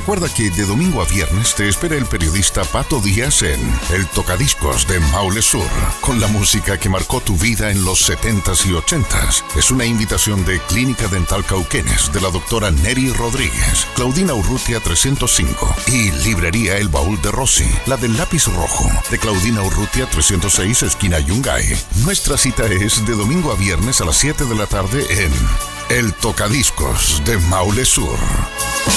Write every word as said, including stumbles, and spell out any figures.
Recuerda que de domingo a viernes te espera el periodista Pato Díaz en El Tocadiscos de Maule Sur, con la música que marcó tu vida en los setentas y ochentas. Es una invitación de Clínica Dental Cauquenes de la doctora Neri Rodríguez, Claudina Urrutia trescientos cinco y Librería El Baúl de Rossi, la del lápiz rojo, de Claudina Urrutia trescientos seis, esquina Yungay. Nuestra cita es de domingo a viernes a las siete de la tarde en El Tocadiscos de Maule Sur.